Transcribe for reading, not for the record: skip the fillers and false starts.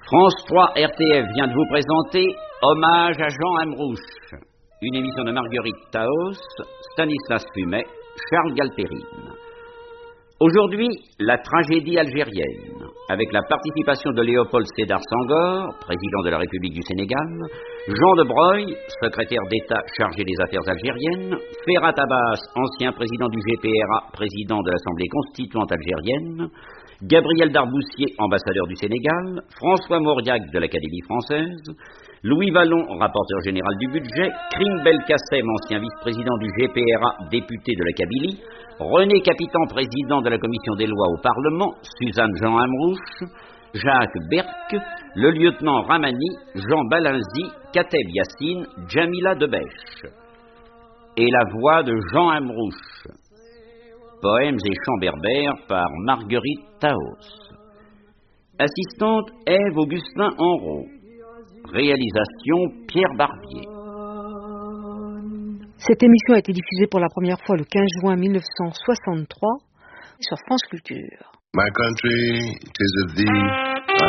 France 3 RTF vient de vous présenter Hommage à Jean Amrouche, une émission de Marguerite Taos, Stanislas Fumet, Charles Galperine. Aujourd'hui, la tragédie algérienne, avec la participation de Léopold Sédar Senghor, président de la République du Sénégal, Jean de Broglie, secrétaire d'État chargé des affaires algériennes, Ferhat Abbas, ancien président du GPRA, président de l'Assemblée constituante algérienne, Gabriel Darboussier, ambassadeur du Sénégal, François Mauriac de l'Académie française, Louis Vallon, rapporteur général du budget, Krim Belkacem, ancien vice-président du GPRA, député de la Kabylie, René Capitan, président de la commission des lois au Parlement, Suzanne Jean Amrouche, Jacques Berck, le lieutenant Ramani, Jean Balinzi, Kateb Yassine, Jamila Debèche. Et la voix de Jean Amrouche. Poèmes et chants berbères par Marguerite Taos. Assistante Ève Augustin Henrault. Réalisation Pierre Barbier. Cette émission a été diffusée pour la première fois le 15 juin 1963 sur France Culture. My country, 'tis of thee